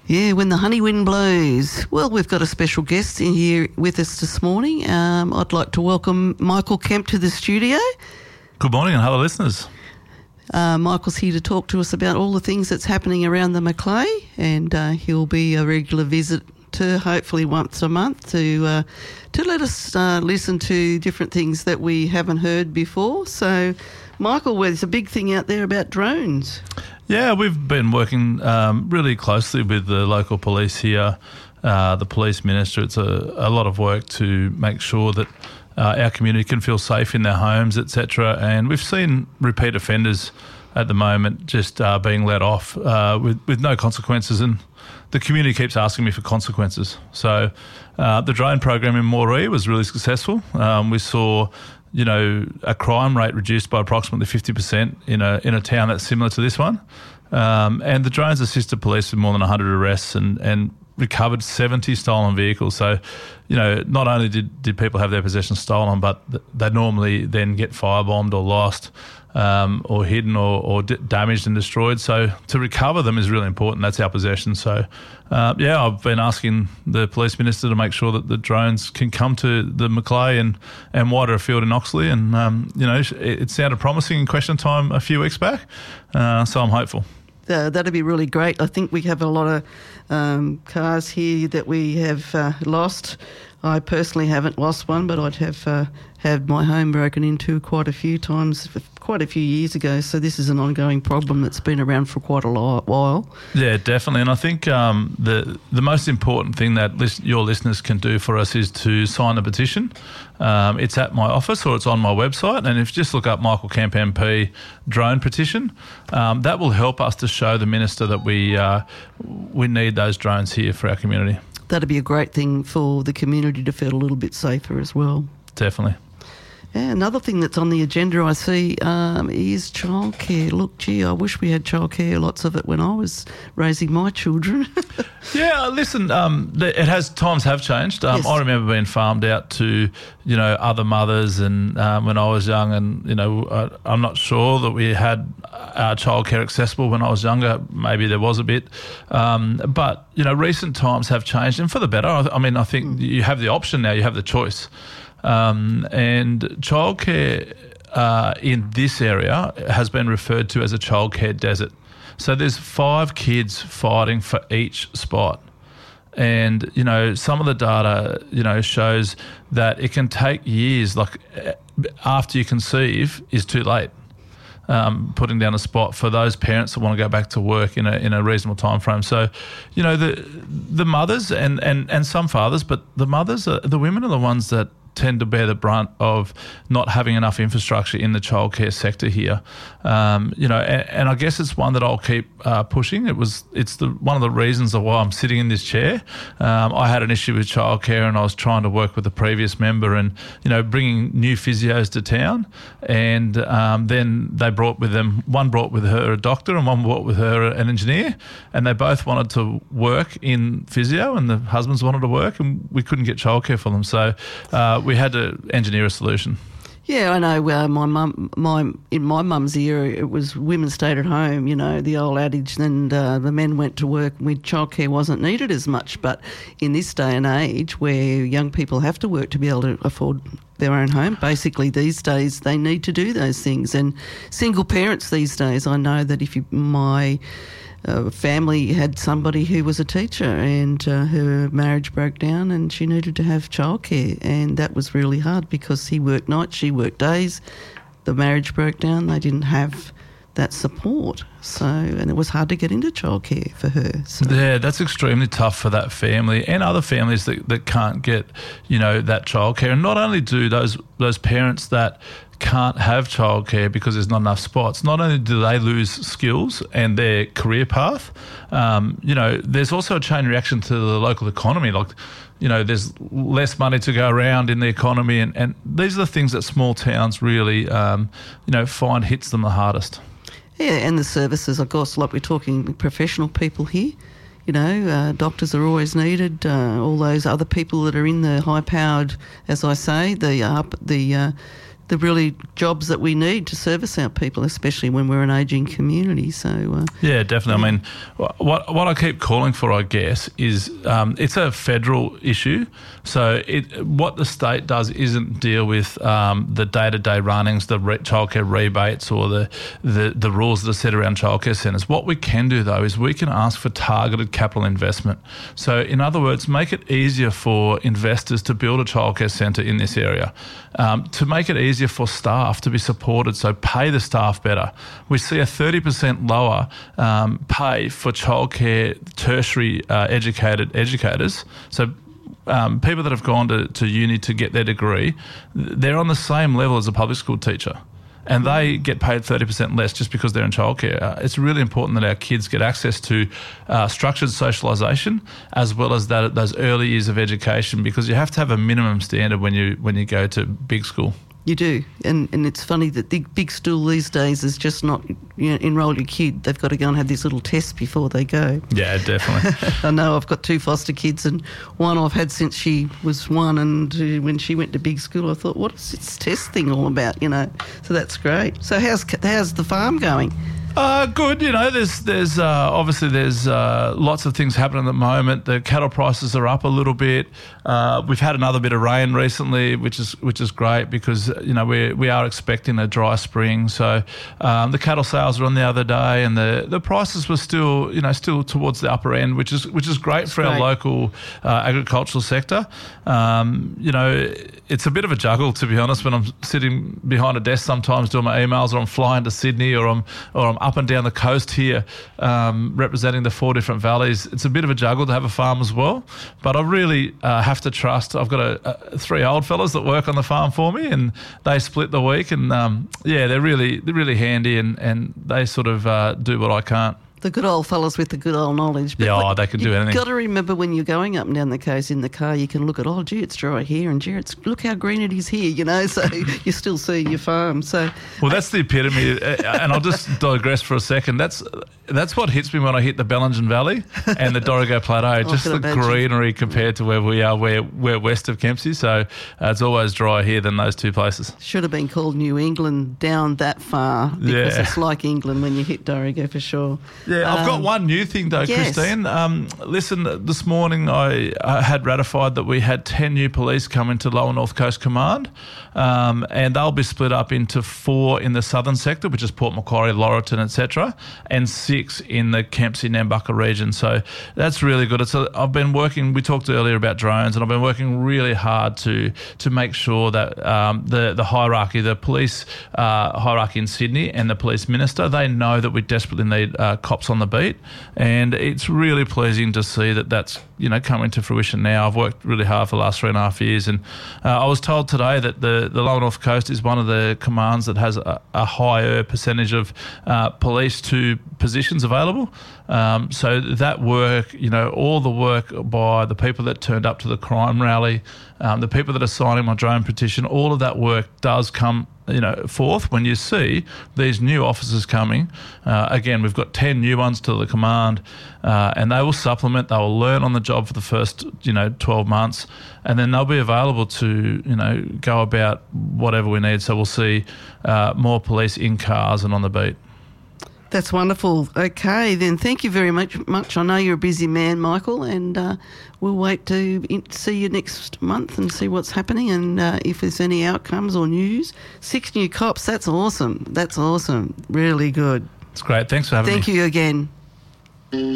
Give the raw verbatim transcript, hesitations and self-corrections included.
Yeah, when the honey wind blows. Well, we've got a special guest in here with us this morning. Um, I'd like to welcome Michael Kemp to the studio. Good morning and hello listeners. Uh, Michael's here to talk to us about all the things that's happening around the Macleay, and uh, he'll be a regular visit to hopefully once a month to uh, to let us uh, listen to different things that we haven't heard before. So, Michael, well, there's a big thing out there about drones. Yeah, we've been working um, really closely with the local police here, uh, the police minister. It's a, a lot of work to make sure that uh, our community can feel safe in their homes, et cetera. And we've seen repeat offenders at the moment just uh, being let off uh, with, with no consequences, and the community keeps asking me for consequences. So uh, the drone program in Moree was really successful. Um, we saw you know, a crime rate reduced by approximately fifty percent in a in a town that's similar to this one. Um, and the drones assisted police with more than one hundred arrests and, and recovered seventy stolen vehicles. So, you know, not only did, did people have their possessions stolen, but they normally then get firebombed or lost um, or hidden or, or d- damaged and destroyed. So to recover them is really important. That's our possession. So, uh, yeah, I've been asking the police minister to make sure that the drones can come to the Macleay and, and wider afield in Oxley. And, um, you know, it, it sounded promising in question time a few weeks back. Uh, so I'm hopeful. Uh, that'd be really great. I think we have a lot of um, cars here that we have uh, lost. I personally haven't lost one, but I'd have uh, had my home broken into quite a few times, quite a few years ago. So this is an ongoing problem that's been around for quite a while. Yeah, definitely. And I think um, the the most important thing that list, your listeners can do for us is to sign the petition. Um, it's at my office or it's on my website. And if you just look up Michael Kemp M P drone petition, um, that will help us to show the minister that we uh, we need those drones here for our community. That'd be a great thing for the community to feel a little bit safer as well. Definitely. Yeah, another thing that's on the agenda I see um, is childcare. Look, gee, I wish we had childcare, lots of it, when I was raising my children. Yeah, listen, um, it has, times have changed. Um, Yes. I remember being farmed out to, you know, other mothers, and um, when I was young, and, you know, uh, I'm not sure that we had uh, childcare accessible when I was younger. Maybe there was a bit. Um, but, you know, recent times have changed, and for the better. I, I mean, I think mm. you have the option now, you have the choice. Um, and childcare uh, in this area has been referred to as a childcare desert. So there's five kids fighting for each spot. And, you know, some of the data, you know, shows that it can take years, like after you conceive is too late. Um, putting down a spot for those parents that want to go back to work in a in a reasonable time frame. So, you know, the the mothers and, and, and some fathers, but the mothers, are, the women are the ones that tend to bear the brunt of not having enough infrastructure in the childcare sector here. Um, you know, and, and I guess it's one that I'll keep uh, pushing. It was, it's the one of the reasons of why I'm sitting in this chair. Um, I had an issue with childcare, and I was trying to work with the previous member, and you know, bringing new physios to town, and um, then they brought with them. One brought with her a doctor, and one brought with her an engineer, and they both wanted to work in physio, and the husbands wanted to work, and we couldn't get childcare for them. So. Uh, We had to engineer a solution. Yeah, I know. Uh, my mum, my in my mum's era, it was women stayed at home. You know, the old adage. And uh, the men went to work when childcare wasn't needed as much. But in this day and age, where young people have to work to be able to afford their own home, basically these days they need to do those things. And single parents these days, I know that if you my Uh, family had somebody who was a teacher, and uh, her marriage broke down and she needed to have childcare, and that was really hard because he worked nights, she worked days. The marriage broke down, they didn't have that support, so and it was hard to get into childcare for her. So. Yeah, that's extremely tough for that family and other families that, that can't get, you know, that childcare. And not only do those those parents that can't have childcare because there's not enough spots, not only do they lose skills and their career path, um, you know, there's also a chain reaction to the local economy. Like, you know, there's less money to go around in the economy, and, and these are the things that small towns really, um, you know, find hits them the hardest. Yeah, and the services, of course, like we're talking professional people here. You know, uh, doctors are always needed. Uh, all those other people that are in the high-powered, as I say, the uh, the uh, the really jobs that we need to service our people, especially when we're an ageing community. So uh, yeah, definitely. Yeah. I mean, what what I keep calling for, I guess, is um, it's a federal issue. So it what the state does isn't deal with um, the day-to-day runnings, the re- childcare rebates, or the, the the rules that are set around childcare centres. What we can do though is we can ask for targeted capital investment. So in other words, make it easier for investors to build a childcare centre in this area, um, to make it easier for staff to be supported, so pay the staff better. We see a thirty percent lower um, pay for childcare tertiary uh, educated educators. So um, people that have gone to, to uni to get their degree, they're on the same level as a public school teacher. And they get paid thirty percent less just because they're in childcare. Uh, it's really important that our kids get access to uh, structured socialisation as well as that those early years of education, because you have to have a minimum standard when you when you go to big school. You do, and and it's funny that the big school these days is just not, you know, enrol your kid. They've got to go and have this little test before they go. Yeah, definitely. I know I've got two foster kids, and one I've had since she was one, and uh, when she went to big school, I thought, what is this test thing all about, you know? So that's great. So how's how's the farm going? Uh, good. You know, there's there's uh, obviously there's uh, lots of things happening at the moment. The cattle prices are up a little bit. Uh, we've had another bit of rain recently, which is which is great because you know we we are expecting a dry spring. So um, the cattle sales were on the other day, and the, the prices were still you know still towards the upper end, which is which is great That's for great. our local uh, agricultural sector. Um, you know, it's a bit of a juggle, to be honest, when I'm sitting behind a desk sometimes doing my emails, or I'm flying to Sydney, or I'm or I'm up and down the coast here um, representing the four different valleys. It's a bit of a juggle to have a farm as well, but I really uh, have to trust. I've got a, a, three old fellas that work on the farm for me, and they split the week, and um, yeah, they're really they're really handy, and, and they sort of uh, do what I can't. The good old fellas with the good old knowledge. But yeah, like, oh, they can do anything. You've got to remember when you're going up and down the coast in the car, you can look at, oh, gee, it's dry here, and gee, it's, look how green it is here, you know, so you're still seeing your farm. So, well, that's the epitome, and I'll just digress for a second. That's that's what hits me when I hit the Bellingen Valley and the Dorrigo Plateau, just the imagine. greenery compared to where we are, we're, we're west of Kempsey, so uh, it's always drier here than those two places. Should have been called New England down that far, because yeah. it's like England when you hit Dorrigo for sure. Yeah, um, I've got one new thing though, yes. Christine. Um, listen, this morning I, I had ratified that we had ten new police come into Lower North Coast Command, um, and they'll be split up into four in the southern sector, which is Port Macquarie, Laurelton, et cetera, and six in the Kempsey Nambucca region. So that's really good. It's a, I've been working. We talked earlier about drones, and I've been working really hard to to make sure that um, the the hierarchy, the police uh, hierarchy in Sydney, and the police minister, they know that we desperately need uh, cops on the beat. And it's really pleasing to see that that's, you know, coming to fruition now. I've worked really hard for the last three and a half years, and uh, I was told today that the, the Lower North Coast is one of the commands that has a, a higher percentage of uh, police to positions available. Um, so that work, you know, all the work by the people that turned up to the crime rally, um, the people that are signing my drone petition, all of that work does come, you know, forth when you see these new officers coming. Uh, again, we've got ten new ones to the command, uh, and they will supplement, they will learn on the job for the first, you know, twelve months, and then they'll be available to, you know, go about whatever we need. So we'll see uh, more police in cars and on the beat. That's wonderful. Okay, then thank you very much. much. I know you're a busy man, Michael, and uh, we'll wait to in- see you next month and see what's happening, and uh, if there's any outcomes or news. Six new cops, that's awesome. That's awesome. Really good. It's great. Thanks for having thank me. Thank you again.